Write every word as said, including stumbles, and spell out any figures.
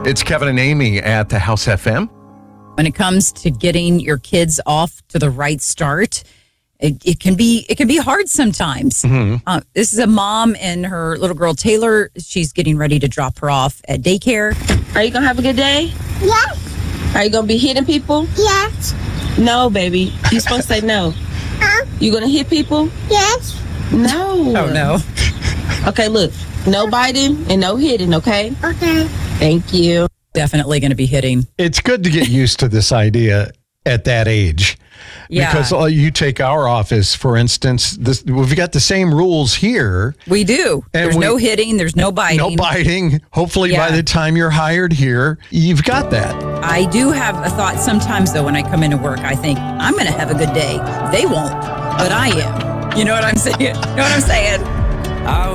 It's Kevin and Amy at the House F M. When it comes to getting your kids off to the right start, it, it can be it can be hard sometimes. Mm-hmm. Uh, this is a mom and her little girl Taylor. She's getting ready to drop her off at daycare. Are you gonna have a good day? Yes. Are you gonna be hitting people? Yes. No, baby. You're supposed to say no. Uh, You gonna hit people? yes. No. Oh no! Okay, look. No biting and no hitting. Okay. Okay. Thank you. Definitely going to be hitting. It's good to get used to this idea at that age. Yeah. Because uh, you take our office, for instance, this, we've got the same rules here. We do. And There's we- no hitting. There's no biting. No biting. Hopefully Yeah. by the time you're hired here, you've got that. I do have a thought sometimes, though, when I come into work, I think, I'm going to have a good day. They won't, but I am. You know what I'm saying? You know what I'm saying? I